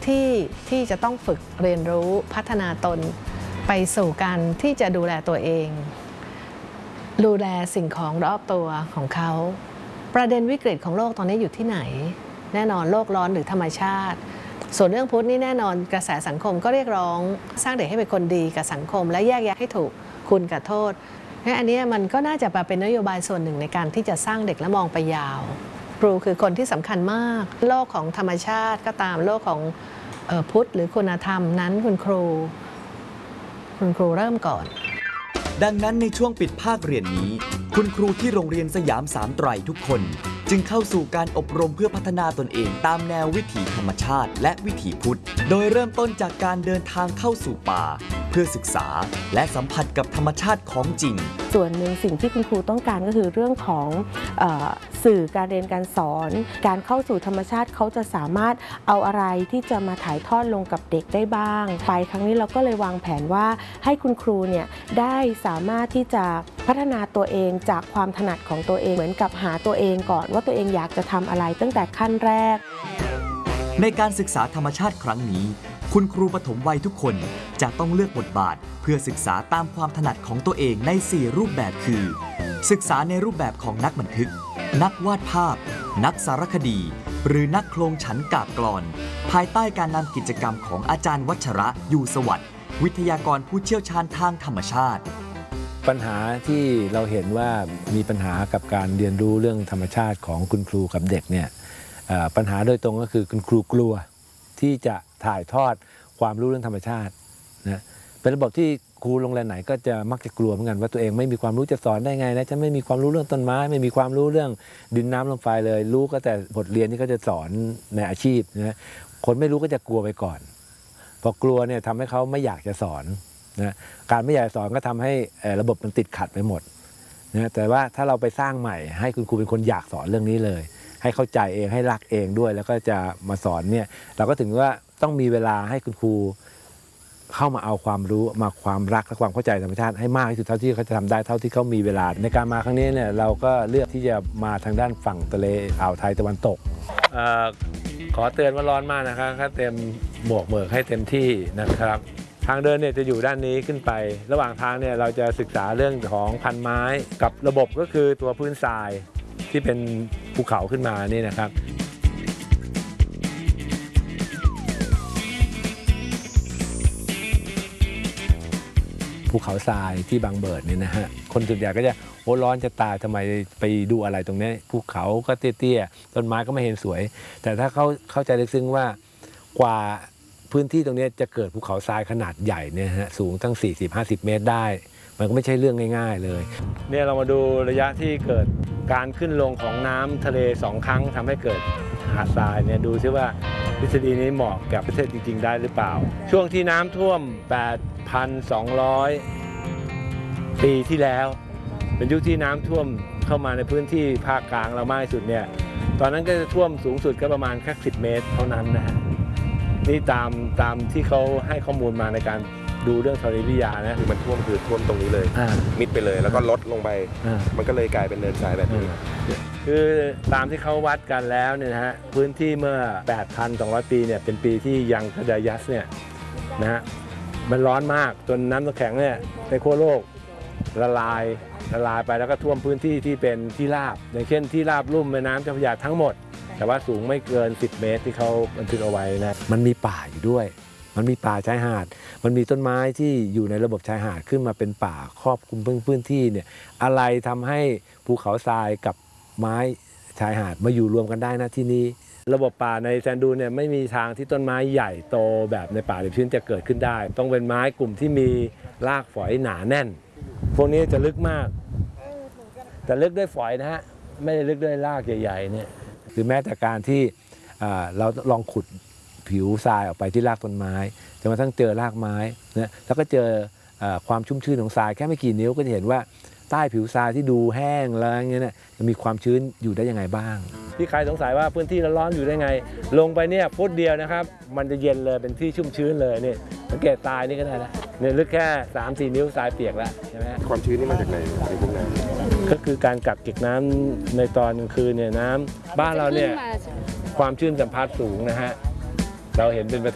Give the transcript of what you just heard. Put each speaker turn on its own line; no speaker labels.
ที่จะต้องฝึกเรียนรู้พัฒนาตนไปสู่การที่จะดูแลตัวเองดูแลสิ่งของรอบตัวของเขาประเด็นวิกฤตของโลกตอนนี้อยู่ที่ไหนแน่นอนโลกร้อนหรือธรรมชาติส่วนเรื่องพุทธนี่แน่นอนกระแสสังคมก็เรียกร้องสร้างเด็กให้เป็นคนดีกับสังคมและแยกแยะให้ถูกคุณกับโทษอันนี้มันก็น่าจะเป็นนโยบายส่วนหนึ่งในการที่จะสร้างเด็กและมองไปยาวครูคือคนที่สำคัญมากโลกของธรรมชาติก็ตามโลกของพุทธหรือคุณธรรมนั้นคุณครูเริ่มก่อน
ดังนั้นในช่วงปิดภาคเรียนนี้คุณครูที่โรงเรียนสยามสามไตรทุกคนจึงเข้าสู่การอบรมเพื่อพัฒนาตนเองตามแนววิถีธรรมชาติและวิถีพุทธโดยเริ่มต้นจากการเดินทางเข้าสู่ป่าเพื่อศึกษาและสัมผัสกับธรรมชาติของจริง
ส่วนหนึ่งสิ่งที่คุณครูต้องการก็คือเรื่องของสื่อการเรียนการสอนการเข้าสู่ธรรมชาติเขาจะสามารถเอาอะไรที่จะมาถ่ายทอดลงกับเด็กได้บ้างไปครั้งนี้เราก็เลยวางแผนว่าให้คุณครูเนี่ยได้สามารถที่จะพัฒนาตัวเองจากความถนัดของตัวเองเหมือนกับหาตัวเองก่อนว่าตัวเองอยากจะทำอะไรตั้งแต่ขั้นแรก
ในการศึกษาธรรมชาติครั้งนี้คุณครูปฐมวัยทุกคนจะต้องเลือกบทบาทเพื่อศึกษาตามความถนัดของตัวเองใน4รูปแบบคือศึกษาในรูปแบบของนักบันทึกนักวาดภาพนักสารคดีหรือนักโครงฉันกาบกลอนภายใต้การนำกิจกรรมของอาจารย์วัชระอยู่สวัสดิ์วิทยากรผู้เชี่ยวชาญทางธรรมชาติ
ปัญหาที่เราเห็นว่ามีปัญหากับการเรียนรู้เรื่องธรรมชาติของคุณครูกับเด็กเนี่ยปัญหาโดยตรงก็คือคุณครูกลัวที่จะถ่ายทอดความรู้เรื่องธรรมชาตินะเป็นระบบที่ครูโรงเรียนไหนก็จะมักจะกลัวเหมือนกันว่าตัวเองไม่มีความรู้จะสอนได้ไงนะจะไม่มีความรู้เรื่องต้นไม้ไม่มีความรู้เรื่องดินน้ำลมไฟเลยรู้ก็แต่บทเรียนที่เขาจะสอนในอาชีพนะคนไม่รู้ก็จะกลัวไปก่อนพอกลัวเนี่ยทำให้เขาไม่อยากจะสอนนะการไม่อยากสอนก็ทำให้ระบบมันติดขัดไปหมดนะแต่ว่าถ้าเราไปสร้างใหม่ให้คุณครูเป็นคนอยากสอนเรื่องนี้เลยให้เข้าใจเองให้รักเองด้วยแล้วก็จะมาสอนเนี่ยเราก็ถึงว่าต้องมีเวลาให้คุณครูเข้ามาเอาความรู้มาความรักและความเข้าใจธรรมชาติให้มากที่สุดเท่าที่เขาจะทำได้เท่าที่เขามีเวลาในการมาครั้งนี้เนี่ยเราก็เลือกที่จะมาทางด้านฝั่งทะเลอ่าวไทยตะวันตกขอเตือนว่าร้อนมากนะครับถ้าเต็มหมวกเหมือกให้เต็มที่นะครับทางเดินเนี่ยจะอยู่ด้านนี้ขึ้นไประหว่างทางเนี่ยเราจะศึกษาเรื่องของพันไม้กับระบบก็คือตัวพื้นทรายที่เป็นภูเขาขึ้นมานี่นะครับภูเขาทรายที่บางเบิดนี่นะฮะคนส่วนใหญ่ก็จะโอ้ร้อนจะตายทำไมไปดูอะไรตรงนี้ภูเขาก็เตี้ยๆต้นไม้ก็ไม่เห็นสวยแต่ถ้าเขาเข้าใจลึกซึ้งว่ากว่าพื้นที่ตรงนี้จะเกิดภูเขาทรายขนาดใหญ่เนี่ยฮะสูงตั้ง 40-50 เมตรได้มันก็ไม่ใช่เรื่องง่ายๆเลยเนี่ยเรามาดูระยะที่เกิดการขึ้นลงของน้ำทะเล2 ครั้งทำให้เกิดหาดทรายเนี่ยดูซิว่าทฤษฎีนี้เหมาะกับประเทศจริงๆได้หรือเปล่าช่วงที่น้ำท่วม 8,200 ปีที่แล้วเป็นยุคที่น้ำท่วมเข้ามาในพื้นที่ภาคกลางเรามากที่สุดเนี่ยตอนนั้นก็จะท่วมสูงสุดก็ประมาณแค่10 เมตรเท่านั้นนะฮะนี่ตามที่เขาให้ข้อมูลมาในการดูเรื่องธรณีวิทยานะ
คือมันท่วมตรงนี้เลยมิดไปเลยแล้วก็ลดลงไปมันก็เลยกลายเป็นเนินทรายแบบนี้
คือตามที่เขาวัดกันแล้วเนี่ยนะฮะพื้นที่เมื่อ 8,200 ปีเนี่ยเป็นปีที่ยังคดายัสเนี่ยนะฮะมันร้อนมากจนน้ำแข็งเนี่ยในขั้วโลกละลายไปแล้วก็ท่วมพื้นที่ที่เป็นที่ราบอย่างเช่นที่ราบลุ่มแม่น้ำเจ้าพระยาทั้งหมดแต่ว่าสูงไม่เกิน10 เมตรที่เขาบันทึกเอาไว้นะมันมีป่าอยู่ด้วยมันมีป่าชายหาดมันมีต้นไม้ที่อยู่ในระบบชายหาดขึ้นมาเป็นป่าครอบคลุมพื้นที่เนี่ยอะไรทำให้ภูเขาทรายกับไม้ชายหาดมาอยู่รวมกันได้นะที่นี่ระบบป่าในแซนดูเนี่ยไม่มีทางที่ต้นไม้ใหญ่โตแบบในป่าดิบชื้นจะเกิดขึ้นได้ต้องเป็นไม้กลุ่มที่มีรากฝอยหนาแน่นพวกนี้จะลึกมากแต่ลึกด้วยฝอยนะฮะไม่ได้ลึกด้วยรากใหญ่ๆเนี่ยหรือแม้แต่การที่เราลองขุดผิวทรายออกไปที่รากต้นไม้จนกระทั่งเจอรากไม้นะแล้วก็เจอความชุ่มชื้นของทรายแค่ไม่กี่นิ้วก็จะเห็นว่าใต้ผิวทรายที่ดูแห้งแล้วอย่างเงี้ยจะมีความชื้นอยู่ได้ยังไงบ้างที่ใครสงสัยว่าพื้นที่ร้อนอยู่ได้ไงลงไปเนี่ยฟุตเดียวนะครับมันจะเย็นเลยเป็นที่ชุ่มชื้นเลยนี่สังเกตทรายนี่ก็ได้นะเนี่ยลึกแค่ 3-4 นิ้วทรายเปียกแล้วใช่ไหม
ความชื้นนี่มาจากไหนในพวกนั้น
ก็คือการกักเก็บน้ำในตอนกลางคืนเนี่ยน้ำบ้านเราเนี่ยความชื้นสัมผัสสูงนะฮะเราเห็นเป็น